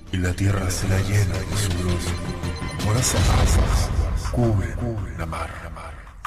y la tierra se la llena de sudor. Moras aguas cubren la mar.